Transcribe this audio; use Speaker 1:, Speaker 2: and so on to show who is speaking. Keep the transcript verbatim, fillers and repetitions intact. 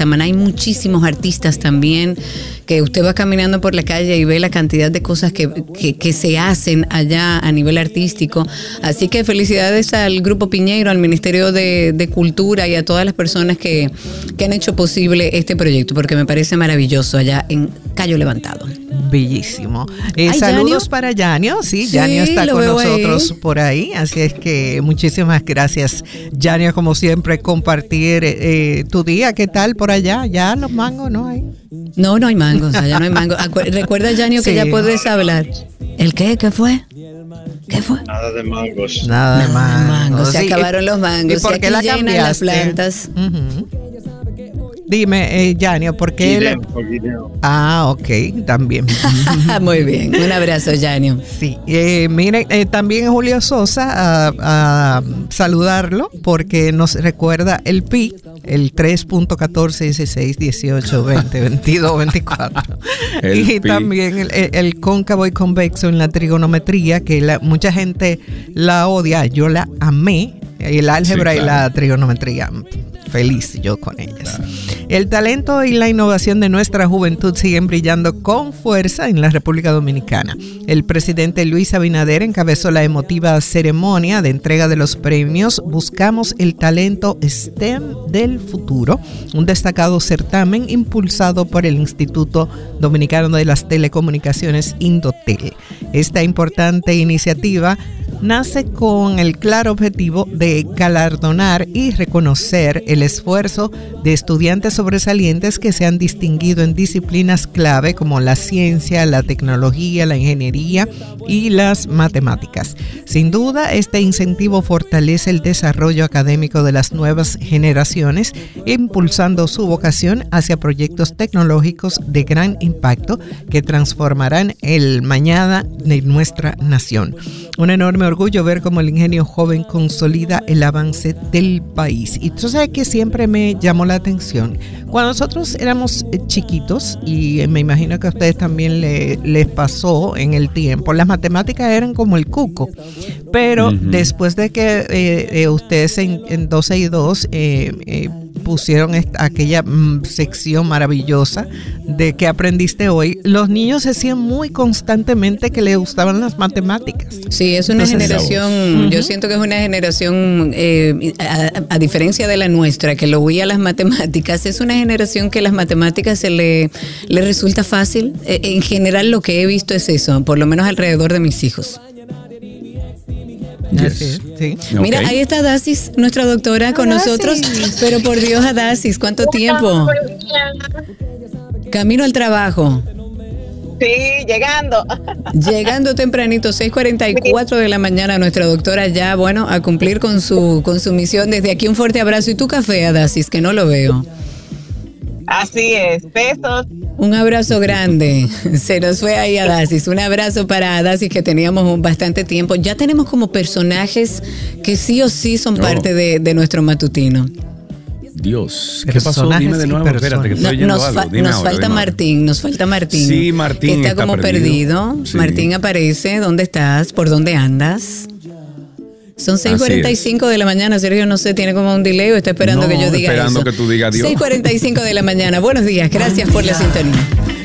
Speaker 1: Samaná hay muchísimos artistas también, que usted va caminando por la calle y ve la cantidad de cosas que, que, que se hacen allá a nivel artístico. Así que felicidades al Grupo Piñeiro, al Ministerio de, de Cultura y a todas las personas que, que han hecho posible este proyecto, porque me parece maravilloso allá en Cayo Levantado.
Speaker 2: Bellísimo. Eh,
Speaker 1: Ay,
Speaker 2: saludos
Speaker 1: Yanio.
Speaker 2: para Yanio. Sí,
Speaker 1: Sí,
Speaker 2: Yanio está
Speaker 1: lo
Speaker 2: con
Speaker 1: veo
Speaker 2: nosotros
Speaker 1: ahí.
Speaker 2: por ahí. Así es que muchísimas gracias, Yanio, como siempre, compartir eh, tu día. ¿Qué tal por allá? ¿Ya los mangos no hay?
Speaker 1: No, no hay mangos, allá no hay mangos. Acu- Recuerda, Yanio, que
Speaker 2: Sí.
Speaker 1: ya puedes hablar. ¿El qué? ¿Qué fue? ¿Qué fue?
Speaker 3: Nada de mangos.
Speaker 2: Nada de
Speaker 1: Nada de
Speaker 2: mango.
Speaker 1: mangos, se
Speaker 2: Sí,
Speaker 1: acabaron los mangos.
Speaker 2: ¿Y por
Speaker 1: y
Speaker 2: qué
Speaker 1: aquí
Speaker 2: la
Speaker 1: llenan las
Speaker 2: cambiaste?
Speaker 1: plantas.
Speaker 2: Ujú. Dime, eh, Yanio, ¿por qué?
Speaker 3: Guineo,
Speaker 2: le-
Speaker 3: por guineo.
Speaker 2: Ah, ok, también.
Speaker 1: Muy bien, un abrazo, Yanio.
Speaker 2: Sí, eh, mire, eh, también Julio Sosa, a, a saludarlo porque nos recuerda el P I, el tres punto catorce, dieciséis, dieciocho, veinte, veintidós, veinticuatro.
Speaker 4: El
Speaker 2: Y
Speaker 4: Pi.
Speaker 2: también el, el, el cóncavo y convexo en la trigonometría, que la, mucha gente la odia, yo la amé, el álgebra
Speaker 4: Sí,
Speaker 2: y
Speaker 4: claro.
Speaker 2: la trigonometría. Feliz yo con ellas. El talento y la innovación de nuestra juventud siguen brillando con fuerza en la República Dominicana. El presidente Luis Abinader encabezó la emotiva ceremonia de entrega de los premios Buscamos el Talento STEM del Futuro, un destacado certamen impulsado por el Instituto Dominicano de las Telecomunicaciones, Indotel. Esta importante iniciativa nace con el claro objetivo de galardonar y reconocer el esfuerzo de estudiantes sobresalientes que se han distinguido en disciplinas clave como la ciencia, la tecnología, la ingeniería y las matemáticas. Sin duda, este incentivo fortalece el desarrollo académico de las nuevas generaciones, impulsando su vocación hacia proyectos tecnológicos de gran impacto que transformarán el mañana de nuestra nación. Un enorme orgullo ver cómo el ingenio joven consolida el avance del país. Y tú sabes que siempre me llamó la atención. Cuando nosotros éramos chiquitos, y me imagino que a ustedes también le, les pasó en el tiempo, las matemáticas eran como el cuco. Pero uh-huh. después de que eh, eh, ustedes en, en doce y dos eh, eh, pusieron esta, aquella mm, sección maravillosa de qué aprendiste hoy, los niños decían muy constantemente que les gustaban las matemáticas.
Speaker 1: Sí, es una Entonces, generación, uh-huh. yo siento que es una generación, eh, a, a diferencia de la nuestra, que lo huía a las matemáticas, es una generación que las matemáticas se le, le resulta fácil. Eh, en general lo que he visto es eso, por lo menos alrededor de mis hijos.
Speaker 2: Yes. Sí.
Speaker 1: Mira,
Speaker 4: Okay.
Speaker 1: ahí está Dasis, nuestra doctora, con
Speaker 2: Dasis.
Speaker 1: nosotros. Pero por Dios, a Dasis, ¿cuánto tiempo? Camino al trabajo.
Speaker 5: Sí, llegando.
Speaker 1: Llegando tempranito, seis cuarenta y cuatro de la mañana, nuestra doctora ya, bueno, a cumplir con su, con su misión. Desde aquí un fuerte abrazo. ¿Y tu café, Dasis, que no lo veo?
Speaker 5: Así es, besos.
Speaker 1: Un abrazo grande. Se nos fue ahí a Dasis. Un abrazo para Dasis, que teníamos bastante tiempo. Ya tenemos como personajes que sí o sí son
Speaker 4: oh.
Speaker 1: parte de, de nuestro matutino.
Speaker 4: Dios, ¿qué pasó? Dime de nuevo, espérate, que estoy
Speaker 1: no,
Speaker 4: oyendo
Speaker 1: nos
Speaker 4: algo.
Speaker 1: Fa-
Speaker 4: Dime
Speaker 1: nos
Speaker 4: ahora,
Speaker 1: falta
Speaker 4: dime
Speaker 1: Martín, nos falta Martín.
Speaker 4: Sí, Martín
Speaker 1: está,
Speaker 4: está
Speaker 1: como perdido.
Speaker 4: perdido. Sí.
Speaker 1: Martín aparece. ¿Dónde estás? ¿Por dónde andas? Son seis cuarenta y cinco de la mañana. Sergio, no sé, tiene como un delay o está esperando
Speaker 4: no,
Speaker 1: que yo diga
Speaker 4: esperando
Speaker 1: eso.
Speaker 4: que tú digas Dios.
Speaker 1: seis cuarenta y cinco de la mañana. Buenos días, gracias por la sintonía.